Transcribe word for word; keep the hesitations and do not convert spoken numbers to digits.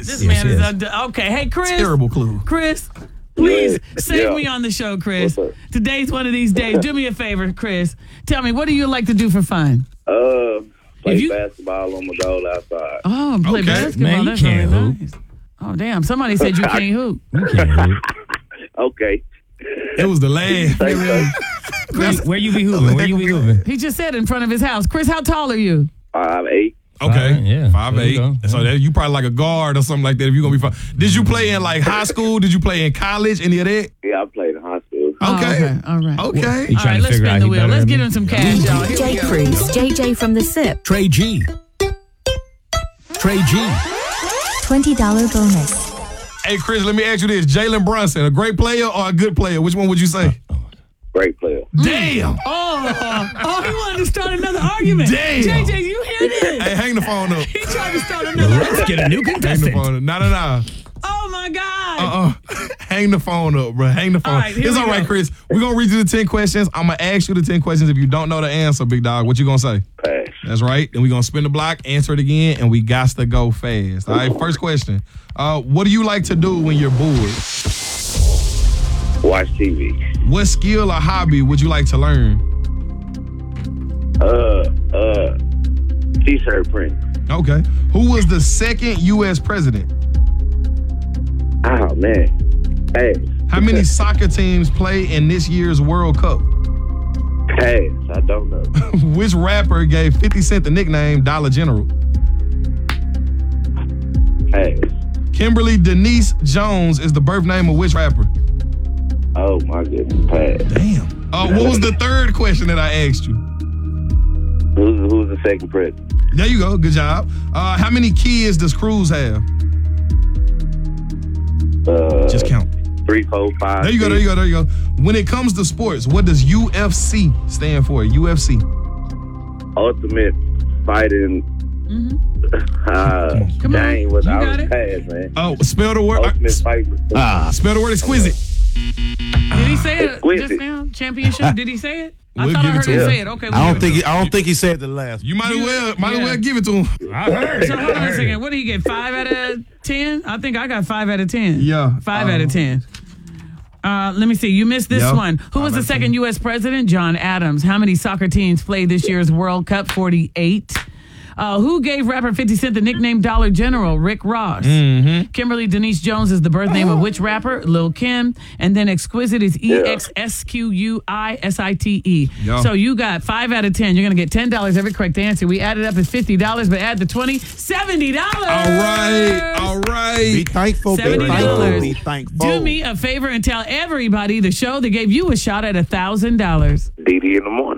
is. This Yes, man is yes. a, okay. Hey, Chris. Terrible clue. Chris, please Yeah. save Yeah. me on the show, Chris. What's up? Today's one of these days. Do me a favor, Chris. Tell me, what do you like to do for fun? Uh, play If you- basketball on my goal outside. Oh, play Okay. basketball. Man, you That's can't really hoop. nice. Oh, damn. Somebody said you can't hoop. You can't hoop. Okay. It was the last. Thanks, sir. Where, where you be hooping? Where you be hooping? He just said in front of his house. Chris, how tall are you? Five eight. Okay, Five, yeah. five There eight. you go. So that you probably like a guard or something like that. If you're gonna be fine. Did you play in like high school? Did you play in college? Any of that? Yeah, I played in high school. Oh, Okay. okay. All right. Okay. He All trying right, to let's figure spin out the he wheel. better Let's than get me. him some cash, y'all. Here we J go. Cruz, J J from the SIP. Trey G. Trey G. twenty dollars bonus. Hey Chris, let me ask you this: Jalen Brunson, a great player or a good player? Which one would you say? Great player. Damn. Oh, oh, he wanted to start another argument. Damn. J J, you hear this? Hey, hang the phone up. He tried to start another Let's get a new Hang the contestant. phone up. No, no, no. Oh, my God. Uh-uh. Hang the phone up, bro. Hang the phone. All right, here It's we all right, go. Chris. We're gonna read you the ten questions. I'm gonna ask you the ten questions. If you don't know the answer, big dog, what you gonna say? Pass. That's right. And we're gonna spin the block, answer it again, and we got to go fast. All right, first question. Uh, what do you like to do when you're bored? Watch T V. What skill or hobby would you like to learn? Uh, uh, T-shirt print. Okay. Who was the second U S president? Oh man. Pass. How many soccer teams play in this year's World Cup? Pass. I don't know. Which rapper gave fifty Cent the nickname Dollar General? Pass. Kimberly Denise Jones is the birth name of which rapper? Oh my goodness. Pass. Damn. Uh, what was the third question that I asked you? Who's who's the second president? There you go. Good job. Uh, how many kids does Cruz have? Uh, Just count. three, four, five. There you go. There you go. There you go. When it comes to sports, what does U F C stand for? U F C. Ultimate fighting. Uh, Come on. dang, was You I got was it. pass, man. Oh, spell the word. Ultimate Uh, fighting. Ah. spell the word exquisite. Did he say it Exquisite. just now? Championship? Did he say it? I We'll thought I give it heard to him him. say it. Okay, we'll I don't give it think to he, I don't think he said the last. You might as You- well might yeah. as well give it to him. I heard. So hold on a second. What did he get? Five out of ten? I think I got five out of ten. Yeah. Five Uh, out of ten. Uh, let me see. You missed this Yeah. one. Who was Five the out of second ten. U S president? John Adams. How many soccer teams played this year's World Cup? forty-eight. Uh, who gave rapper fifty Cent the nickname Dollar General? Rick Ross. Mm-hmm. Kimberly Denise Jones is the birth name of which rapper? Lil Kim. And then Exquisite is E X S Q U I S I T E. Yeah. So you got five out of ten. You're going to get ten dollars every correct answer. We added up as fifty dollars, but add the twenty, seventy dollars. All right. All Be right. thankful. Be seventy thankful. dollars. Be thankful. Do me a favor and tell everybody the show that gave you a shot at a thousand dollars. D D in the morning.